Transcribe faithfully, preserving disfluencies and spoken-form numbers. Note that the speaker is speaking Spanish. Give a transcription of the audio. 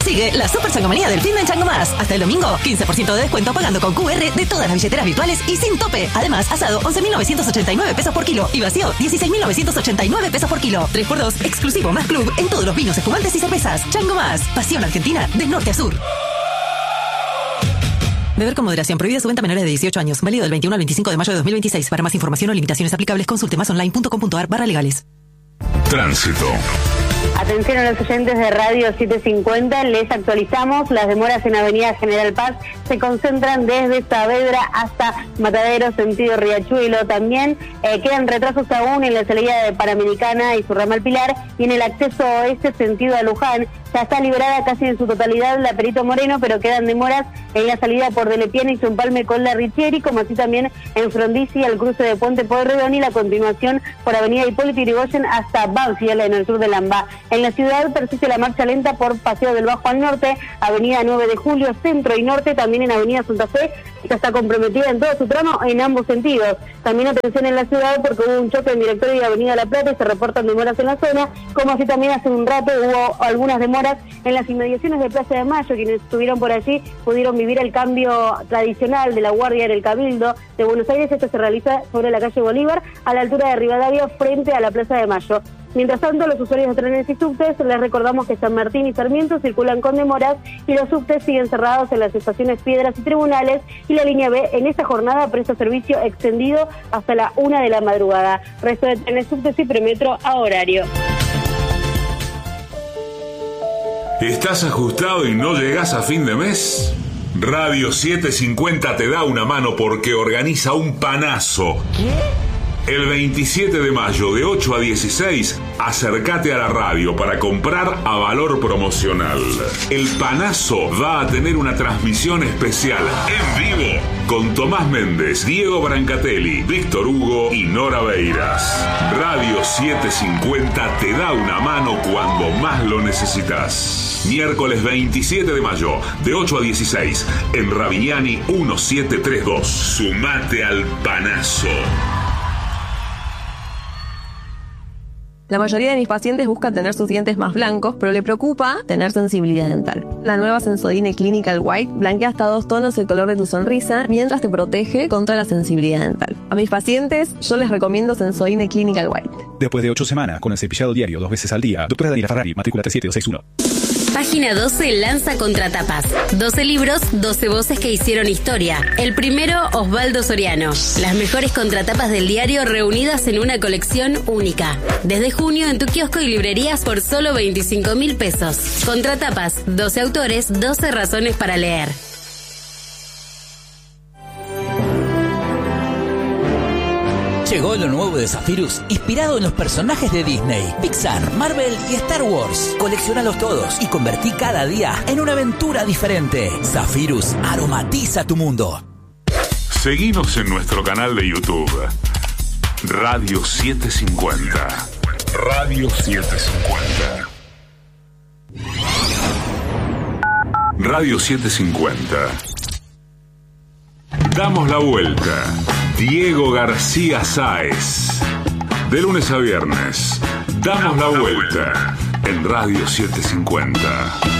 Sigue la Super Changomanía del fin de Chango Más. Hasta el domingo, quince por ciento de descuento pagando con Q R de todas las billeteras virtuales y sin tope. Además, asado once mil novecientos ochenta y nueve pesos por kilo y vacío dieciséis mil novecientos ochenta y nueve pesos por kilo. tres por dos, exclusivo más club en todos los vinos, espumantes y cervezas. Chango Más, pasión argentina de norte a sur. Beber con moderación. Prohibida su venta a menores de dieciocho años. Válido del veintiuno al veinticinco de mayo de dos mil veintiséis. Para más información o limitaciones aplicables, consulte más online punto com punto a r barra legales. Tránsito. Atención a los oyentes de Radio setecientos cincuenta, les actualizamos. Las demoras en Avenida General Paz se concentran desde Saavedra hasta Matadero, sentido Riachuelo. También eh, quedan retrasos aún en la salida de Panamericana y su ramal Pilar, y en el acceso oeste, sentido a Luján. Ya está liberada casi en su totalidad la Perito Moreno, pero quedan demoras en la salida por Delepiane y Zumpalme con la Richieri, como así también en Frondizi al cruce de Puente Pueyrredón y la continuación por Avenida Hipólito Yrigoyen hasta Banfield en el sur de Lambá. En la ciudad persiste la marcha lenta por Paseo del Bajo al norte, Avenida nueve de Julio, centro y norte, también en Avenida Santa Fe. Esta está comprometida en todo su tramo en ambos sentidos. También atención en la ciudad porque hubo un choque en Directorio y Avenida La Plata y se reportan demoras en la zona, como así también hace un rato hubo algunas demoras en las inmediaciones de Plaza de Mayo. Quienes estuvieron por allí pudieron vivir el cambio tradicional de la guardia en el Cabildo de Buenos Aires. Esto se realiza sobre la calle Bolívar, a la altura de Rivadavia, frente a la Plaza de Mayo. Mientras tanto, los usuarios de trenes y subtes, les recordamos que San Martín y Sarmiento circulan con demoras y los subtes siguen cerrados en las estaciones Piedras y Tribunales, y la línea B en esta jornada presta servicio extendido hasta la una de la madrugada. Resto de trenes, subtes y premetro a horario. ¿Estás ajustado y no llegás a fin de mes? Radio setecientos cincuenta te da una mano porque organiza un panazo. ¿Qué? El veintisiete de mayo de ocho a dieciséis, acércate a la radio para comprar a valor promocional. El panazo va a tener una transmisión especial en vivo con Tomás Méndez, Diego Brancatelli, Víctor Hugo y Nora Beiras. Radio setecientos cincuenta te da una mano cuando más lo necesitas. Miércoles veintisiete de mayo de ocho a dieciséis en Ravignani diecisiete treinta y dos. Sumate al panazo. La mayoría de mis pacientes buscan tener sus dientes más blancos, pero le preocupa tener sensibilidad dental. La nueva Sensodyne Clinical White blanquea hasta dos tonos el color de tu sonrisa, mientras te protege contra la sensibilidad dental. A mis pacientes, yo les recomiendo Sensodyne Clinical White. Después de ocho semanas, con el cepillado diario dos veces al día, doctora Daniela Ferrari, matrícula tres siete dos seis uno. Página doce lanza Contratapas. doce libros, doce voces que hicieron historia. El primero, Osvaldo Soriano. Las mejores contratapas del diario reunidas en una colección única. Desde junio en tu kiosco y librerías por solo veinticinco mil pesos. Contratapas, doce autores, doce razones para leer. Llegó lo nuevo de Zephyrus, inspirado en los personajes de Disney, Pixar, Marvel y Star Wars. Colecciónalos todos y convertí cada día en una aventura diferente. Zephyrus aromatiza tu mundo. Seguinos en nuestro canal de YouTube. Radio setecientos cincuenta. Radio setecientos cincuenta. Radio setecientos cincuenta. Damos la vuelta. Diego García Sáez. De lunes a viernes, damos la vuelta en Radio setecientos cincuenta.